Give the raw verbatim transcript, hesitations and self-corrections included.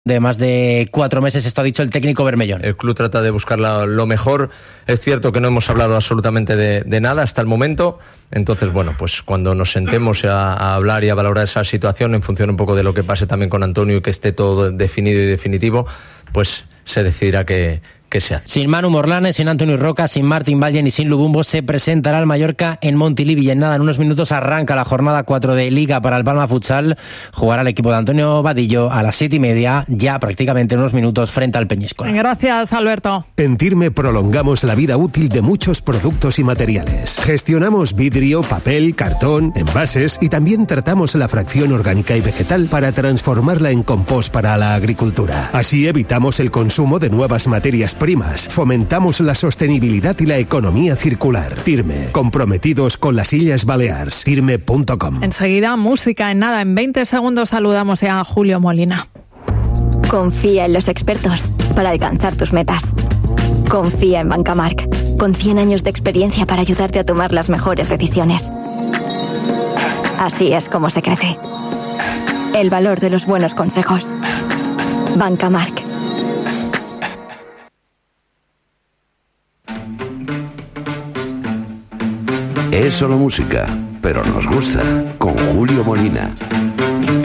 de más de cuatro meses, esto ha dicho el técnico Bermellón. El club trata de buscar la, lo mejor. Es cierto que no hemos hablado absolutamente de, de nada hasta el momento. Entonces, bueno, pues cuando nos sentemos a, a hablar y a valorar esa situación, en función un poco de lo que pase también con Antonio y que esté todo definido y definitivo, pues se decidirá que, que se hace. Sin Manu Morlanes, sin Antonio Roca, sin Martín Valle ni sin Lubumbo, se presentará el Mallorca en Montilivi. Y en nada, en unos minutos arranca la jornada cuatro de Liga para el Palma Futsal. Jugará el equipo de Antonio Vadillo a las siete y media, ya prácticamente en unos minutos, frente al Peñíscola. Gracias, Alberto. En Tirme prolongamos la vida útil de muchos productos y materiales. Gestionamos vidrio, papel, cartón, envases y también tratamos la fracción orgánica y vegetal para transformarla en compost para la agricultura. Así evitamos el consumo de nuevas materias primas, fomentamos la sostenibilidad y la economía circular. Tirme, comprometidos con las Illes Balears. Tirme punto com. Enseguida, música. En nada, en veinte segundos saludamos a Julio Molina. Confía en los expertos para alcanzar tus metas. Confía en Bancamark, con cien años de experiencia para ayudarte a tomar las mejores decisiones. Así es como se crece. El valor de los buenos consejos. Bancamark. Es solo música, pero nos gusta, con Julio Molina.